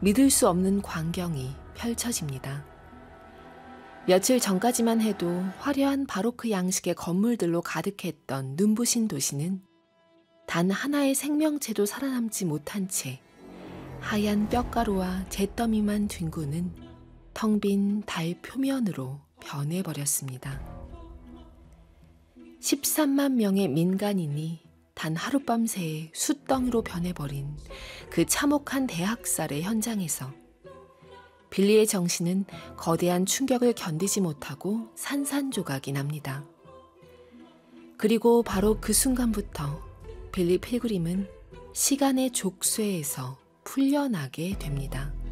믿을 수 없는 광경이 펼쳐집니다. 며칠 전까지만 해도 화려한 바로크 양식의 건물들로 가득했던 눈부신 도시는 단 하나의 생명체도 살아남지 못한 채 하얀 뼈가루와 잿더미만 뒹구는 텅 빈 달 표면으로 변해버렸습니다. 13만 명의 민간인이 단 하룻밤 새에 숫덩이로 변해버린 그 참혹한 대학살의 현장에서 빌리의 정신은 거대한 충격을 견디지 못하고 산산조각이 납니다. 그리고 바로 그 순간부터 빌리 필그림은 시간의 족쇄에서 풀려나게 됩니다.